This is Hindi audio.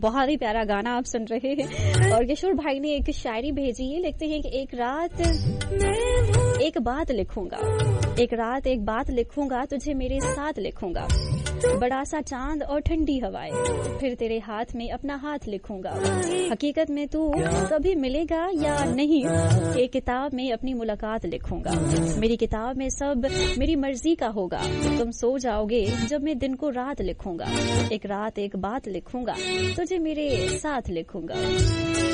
बहुत ही प्यारा गाना आप सुन रहे हैं। और किशोर भाई ने एक शायरी भेजी है, लिखते हैं कि एक रात एक बात लिखूंगा, एक रात एक बात लिखूंगा, तुझे मेरे साथ लिखूंगा, बड़ा सा चांद और ठंडी हवाएं, फिर तेरे हाथ में अपना हाथ लिखूंगा, हकीकत में तू कभी मिलेगा या नहीं, एक किताब में अपनी मुलाकात लिखूंगा, मेरी किताब में सब मेरी मर्जी का होगा, तुम सो जाओगे जब मैं दिन को रात लिखूंगा, एक रात एक बात लिखूंगा, तुझे मेरे साथ लिखूंगा।